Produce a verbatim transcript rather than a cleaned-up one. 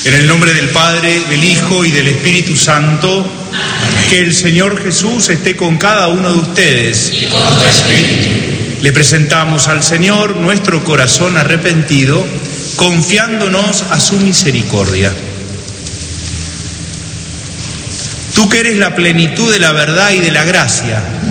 En el nombre del Padre, del Hijo y del Espíritu Santo, que el Señor Jesús esté con cada uno de ustedes. Y con tu espíritu. Le presentamos al Señor nuestro corazón arrepentido, confiándonos a su misericordia. Tú que eres la plenitud de la verdad y de la gracia,